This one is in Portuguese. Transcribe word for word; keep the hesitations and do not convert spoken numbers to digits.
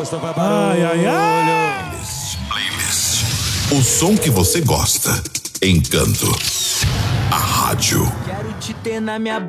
gosta, vai barulho. Ai, ai, ai. Playlist. O som que você gosta. Encanto. A rádio. Quero te ter na minha